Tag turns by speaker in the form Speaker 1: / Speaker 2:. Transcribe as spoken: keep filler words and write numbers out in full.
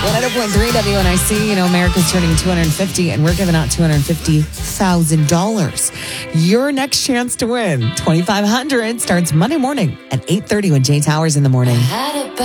Speaker 1: one oh point three W N I C, you know, America's turning two hundred fifty and we're giving out two hundred fifty thousand dollars. Your next chance to win, twenty-five hundred dollars, starts Monday morning at eight thirty with Jay Towers in the morning.